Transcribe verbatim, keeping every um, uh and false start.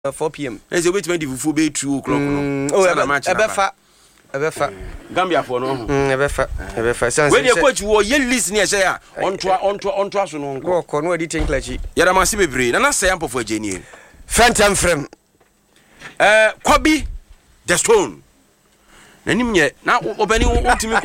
four p.m. Ese wait twenty fufu be two o'clock no. Oh, ebefa. Ebefa. Gambia for no. Mm, ebefa. Ebefa. Sanse. When you coach wo ye list ne say onto onto onto aso no nko. Go ko no edi tenklachi. Yada masi bebre na na say ampo for agenie. Fantam frem. Eh, Kwabi the Stone. Nanim ye na obani wotimi